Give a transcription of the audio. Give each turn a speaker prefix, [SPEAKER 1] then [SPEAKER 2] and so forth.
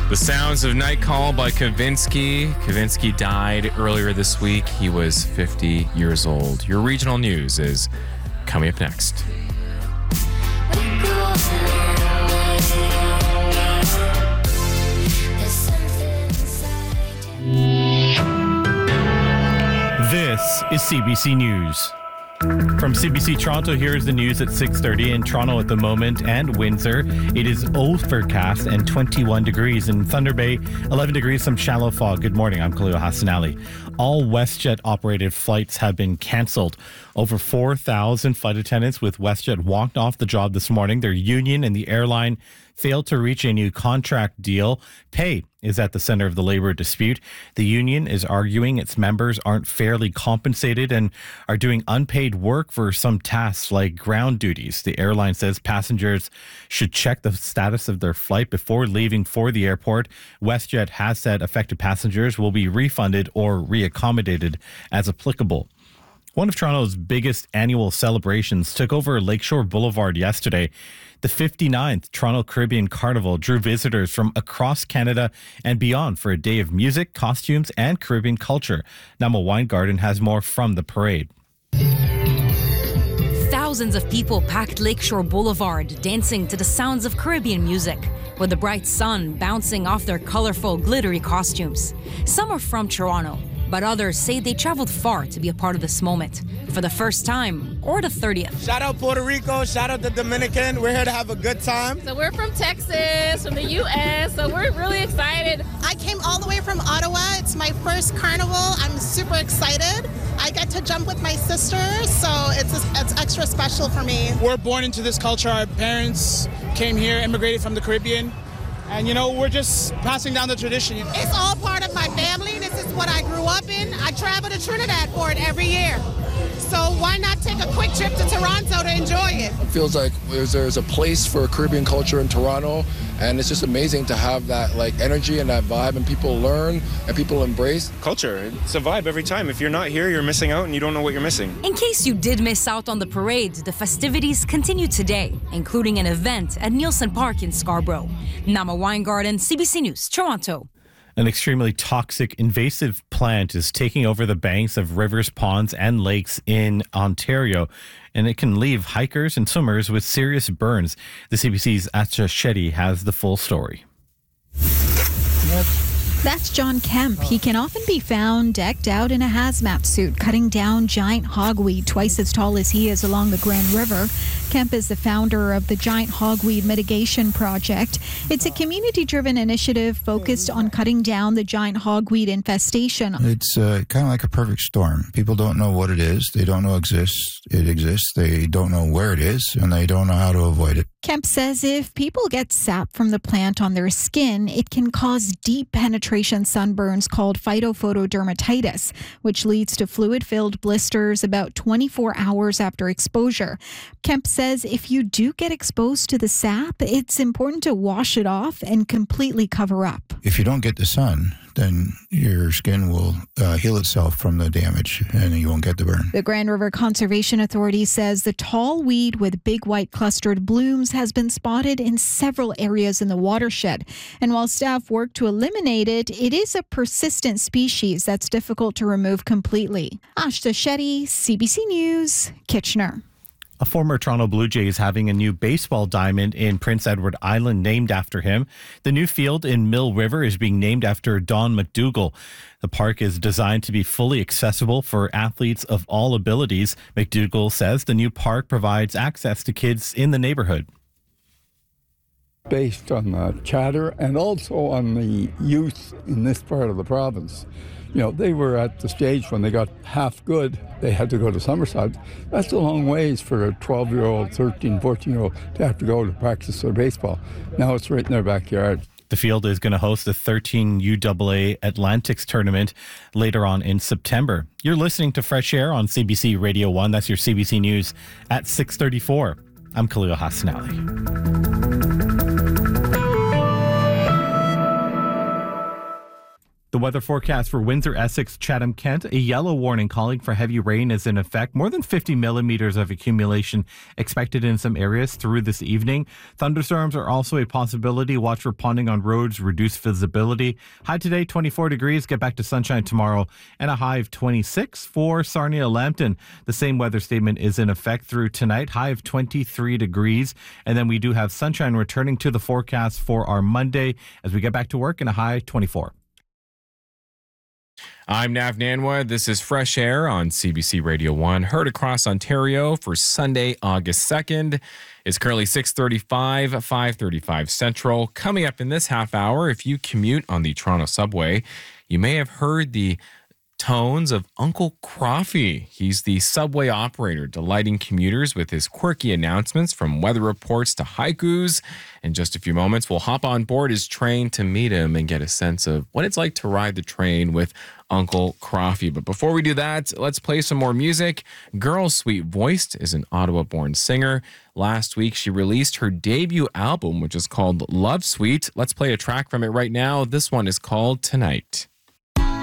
[SPEAKER 1] The sounds of Night Call by Kavinsky. Kavinsky died earlier this week. He was 50 years old. Your regional news is coming up next.
[SPEAKER 2] This is CBC News. From CBC Toronto, here's the news at 6:30 in Toronto at the moment and Windsor. It is overcast and 21 degrees. In Thunder Bay, 11 degrees, some shallow fog. Good morning, I'm Khalil Hassanali. All WestJet operated flights have been cancelled. Over 4,000 flight attendants with WestJet walked off the job this morning. Their union and the airline failed to reach a new contract deal. Pay is at the center of the labor dispute. The union is arguing its members aren't fairly compensated and are doing unpaid work for some tasks like ground duties. The airline says passengers should check the status of their flight before leaving for the airport. WestJet has said affected passengers will be refunded or reaccommodated as applicable. One of Toronto's biggest annual celebrations took over Lakeshore Boulevard yesterday. The 59th Toronto Caribbean Carnival drew visitors from across Canada and beyond for a day of music, costumes, and Caribbean culture. Nama Weingarten has more from the parade.
[SPEAKER 3] Thousands of people packed Lakeshore Boulevard, dancing to the sounds of Caribbean music, with the bright sun bouncing off their colorful, glittery costumes. Some are from Toronto, but others say they traveled far to be a part of this moment for the first time or the 30th.
[SPEAKER 4] Shout out Puerto Rico, shout out the Dominican. We're here to have a good time.
[SPEAKER 5] So we're from Texas, from the U.S., so we're really excited.
[SPEAKER 6] I came all the way from Ottawa. It's my first carnival. I'm super excited. I get to jump with my sister, so it's extra special for me.
[SPEAKER 4] We're born into this culture. Our parents came here, immigrated from the Caribbean. And, we're just passing down the tradition.
[SPEAKER 6] It's all part of my family. This is what I grew up in. I travel to Trinidad for it every year. So why not take a quick trip to Toronto to enjoy it?
[SPEAKER 7] It feels like there's a place for Caribbean culture in Toronto, and it's just amazing to have that energy and that vibe, and people learn and people embrace.
[SPEAKER 8] Culture, it's a vibe every time. If you're not here, you're missing out and you don't know what you're missing.
[SPEAKER 3] In case you did miss out on the parade, the festivities continue today, including an event at Nielsen Park in Scarborough. Nama Weingarten, CBC News, Toronto.
[SPEAKER 2] An extremely toxic, invasive plant is taking over the banks of rivers, ponds, and lakes in Ontario, and it can leave hikers and swimmers with serious burns. The CBC's Asha Shetty has the full story.
[SPEAKER 9] That's John Kemp. He can often be found decked out in a hazmat suit, cutting down giant hogweed twice as tall as he is along the Grand River. Kemp is the founder of the Giant Hogweed Mitigation Project. It's a community-driven initiative focused on cutting down the giant hogweed infestation.
[SPEAKER 10] It's kind of like a perfect storm. People don't know what it is. They don't know it exists. They don't know where it is, and they don't know how to avoid it.
[SPEAKER 9] Kemp says if people get sap from the plant on their skin, it can cause deep penetration sunburns called phytophotodermatitis, which leads to fluid-filled blisters about 24 hours after exposure. Kemp says if you do get exposed to the sap, it's important to wash it off and completely cover up.
[SPEAKER 10] If you don't get the sun, then your skin will heal itself from the damage and you won't get the burn.
[SPEAKER 9] The Grand River Conservation Authority says the tall weed with big white clustered blooms has been spotted in several areas in the watershed. And while staff work to eliminate it, it is a persistent species that's difficult to remove completely. Ashta Shetty, CBC News, Kitchener.
[SPEAKER 2] A former Toronto Blue Jay is having a new baseball diamond in Prince Edward Island named after him. The new field in Mill River is being named after Don McDougall. The park is designed to be fully accessible for athletes of all abilities. McDougall says the new park provides access to kids in the neighborhood.
[SPEAKER 11] Based on the chatter and also on the youth in this part of the province. They were at the stage when they got half good, they had to go to Summerside. That's a long ways for a 12-year-old, 13, 14-year-old to have to go to practice their baseball. Now it's right in their backyard.
[SPEAKER 2] The field is going to host the 13 UAA Atlantics tournament later on in September. You're listening to Fresh Air on CBC Radio 1. That's your CBC News at 6:34. I'm Khalil Hassanali. The weather forecast for Windsor, Essex, Chatham, Kent. A yellow warning calling for heavy rain is in effect. More than 50 millimeters of accumulation expected in some areas through this evening. Thunderstorms are also a possibility. Watch for ponding on roads, reduced visibility. High today, 24 degrees. Get back to sunshine tomorrow and a high of 26 for Sarnia, Lambton. The same weather statement is in effect through tonight. High of 23 degrees. And then we do have sunshine returning to the forecast for our Monday as we get back to work and a high 24.
[SPEAKER 1] I'm Nav Nanwa. This is Fresh Air on CBC Radio 1, heard across Ontario for Sunday, August 2nd. It's currently 6:35, 5:35 Central. Coming up in this half hour, if you commute on the Toronto subway, you may have heard the tones of Uncle Croffy. He's the subway operator, delighting commuters with his quirky announcements from weather reports to haikus. In just a few moments, we'll hop on board his train to meet him and get a sense of what it's like to ride the train with Uncle Croffy. But before we do that, let's play some more music. Girl Sweet Voiced is an Ottawa-born singer. Last week, she released her debut album, which is called Love Sweet. Let's play a track from it right now. This one is called Tonight.